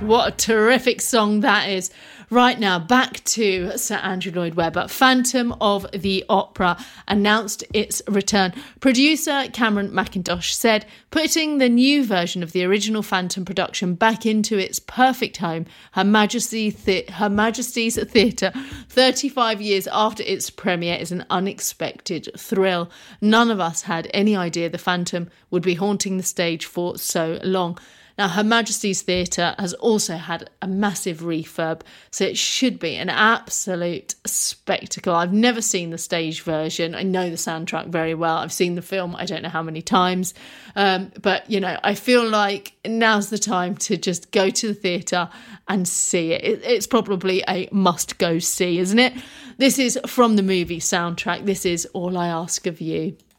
What a terrific song that is. Right now, back to Sir Andrew Lloyd Webber. Phantom of the Opera announced its return. Producer Cameron McIntosh said, putting the new version of the original Phantom production back into its perfect home, Her Majesty's Theatre, 35 years after its premiere, is an unexpected thrill. None of us had any idea the Phantom would be haunting the stage for so long. Now, Her Majesty's Theatre has also had a massive refurb, so it should be an absolute spectacle. I've never seen the stage version. I know the soundtrack very well. I've seen the film, I don't know how many times. But, you know, I feel like now's the time to just go to the theatre and see it. It's probably a must-go see, isn't it? This is from the movie soundtrack. This is All I Ask of You.